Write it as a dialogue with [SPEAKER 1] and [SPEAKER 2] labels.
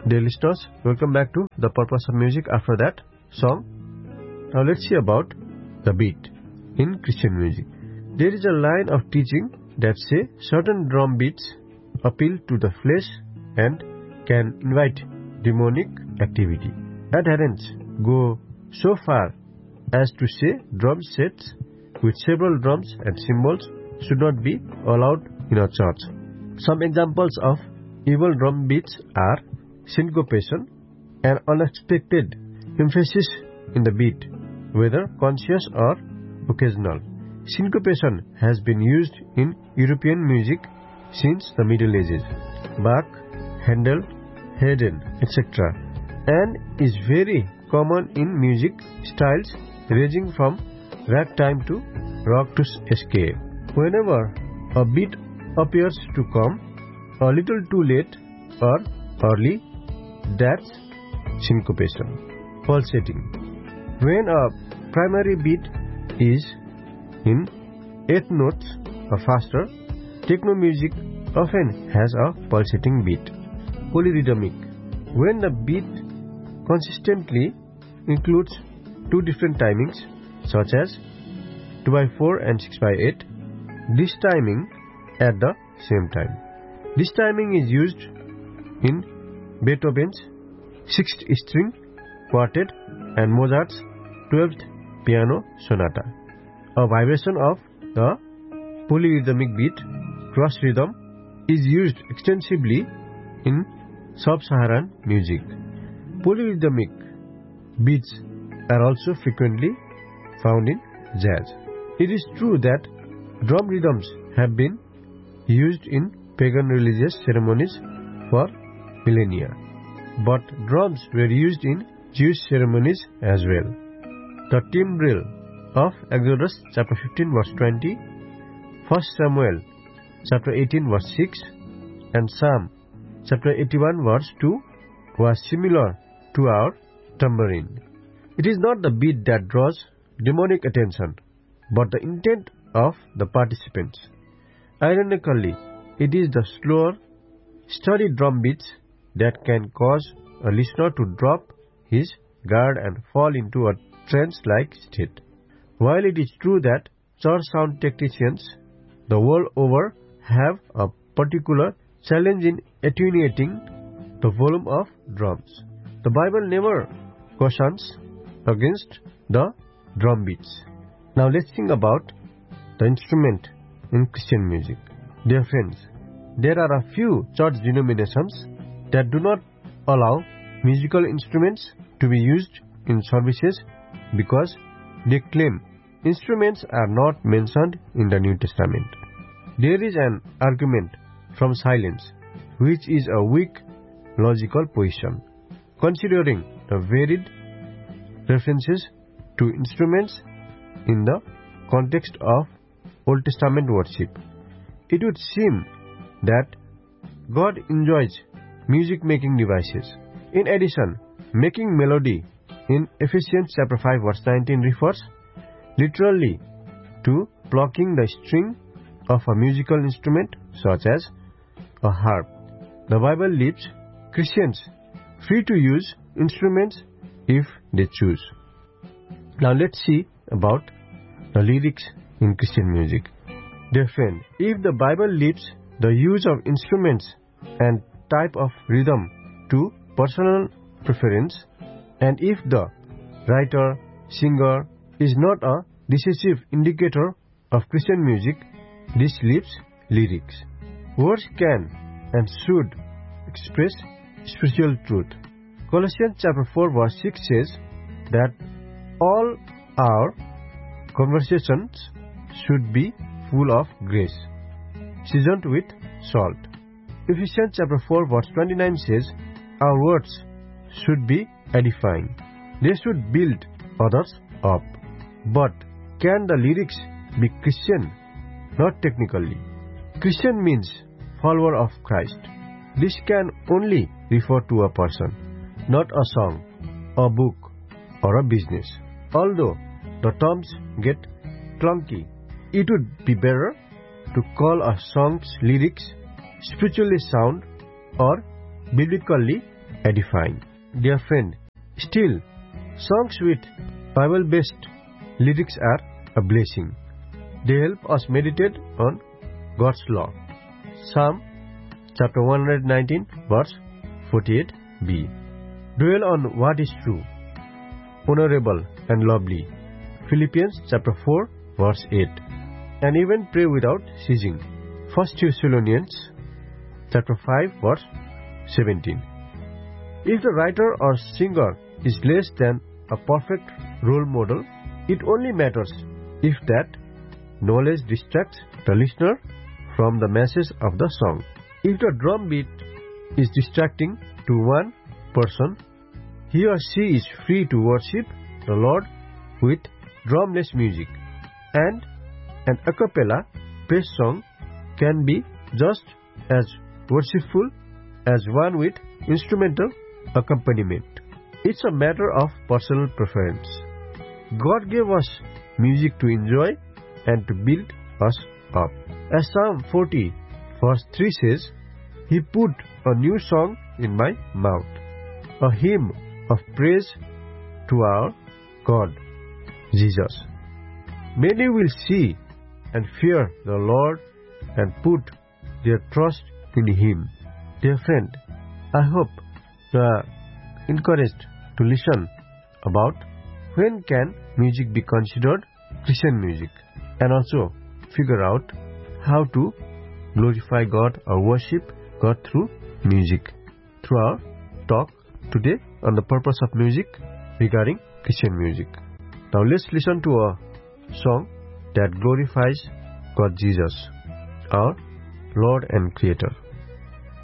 [SPEAKER 1] Dear listeners, welcome back to The Purpose of Music after that song. Now let's see about the beat in Christian music. There is a line of teaching that say certain drum beats appeal to the flesh and can invite demonic activity. Adherents go so far as to say drum sets with several drums and cymbals should not be allowed in a church. Some examples of evil drum beats are syncopation, an unexpected emphasis in the beat, whether conscious or occasional. Syncopation has been used in European music since the Middle Ages. Bach, Handel, Haydn, etc. and is very common in music styles ranging from ragtime to rock to ska. Whenever a beat appears to come a little too late or early, that's syncopation. Pulsating. When a primary beat is in 8 notes or faster, techno music often has a pulsating beat. Polyrhythmic. When the beat consistently includes 2 different timings, such as 2/4 and 6/8, this timing at the same time. This timing is used in Beethoven's 6th string quartet and Mozart's 12th piano sonata. A vibration of the polyrhythmic beat, cross rhythm, is used extensively in sub-Saharan music. Polyrhythmic beats are also frequently found in jazz. It is true that drum rhythms have been used in pagan religious ceremonies for millennia, but drums were used in Jewish ceremonies as well. The timbrel of Exodus chapter 15 verse 20, 1 Samuel chapter 18 verse 6, and Psalm chapter 81 verse 2 was similar to our tambourine. It is not the beat that draws demonic attention, but the intent of the participants. Ironically, it is the slower, steady drum beats that can cause a listener to drop his guard and fall into a trance-like state. While it is true that church sound technicians the world over have a particular challenge in attenuating the volume of drums, the Bible never cautions against the drum beats. Now let's think about the instrument in Christian music. Dear friends, there are a few church denominations that do not allow musical instruments to be used in services because they claim instruments are not mentioned in the New Testament. There is an argument from silence, which is a weak logical position, considering the varied references to instruments in the context of Old Testament worship. It would seem that God enjoys music-making devices. In addition, making melody in Ephesians chapter 5 verse 19 refers literally to plucking the string of a musical instrument such as a harp. The Bible leaves Christians free to use instruments if they choose. Now let's see about the lyrics in Christian music. Dear friend, if the Bible leaves the use of instruments and type of rhythm to personal preference, and if the writer, singer is not a decisive indicator of Christian music, this leaves lyrics. Words can and should express spiritual truth. Colossians chapter 4 verse 6 says that all our conversations should be full of grace, seasoned with salt. Ephesians chapter 4 verse 29 says our words should be edifying. They should build others up. But can the lyrics be Christian? Not technically. Christian means follower of Christ. This can only refer to a person, not a song, a book, or a business. Although the terms get clunky, it would be better to call a song's lyrics spiritually sound or biblically edifying. Dear friend, still, songs with Bible-based lyrics are a blessing. They help us meditate on God's law. Psalm chapter 119 verse 48b. Dwell on what is true, honorable and lovely. Philippians chapter 4 verse 8. And even pray without ceasing. 1 Thessalonians chapter 5 verse 17. If the writer or singer is less than a perfect role model, it only matters if that knowledge distracts the listener from the message of the song. If the drum beat is distracting to one person, he or she is free to worship the Lord with drumless music, and an a cappella praise song can be just as worshipful as one with instrumental accompaniment. It's a matter of personal preference. God gave us music to enjoy and to build us up. As Psalm 40 verse 3 says, He put a new song in my mouth, a hymn of praise to our God, Jesus. Many will see and fear the Lord and put their trust in Him. Dear friend, I hope you are encouraged to listen about when can music be considered Christian music, and also figure out how to glorify God or worship God through music. Through our talk today on the purpose of music regarding Christian music. Now let's listen to a song that glorifies God Jesus, our Lord and Creator.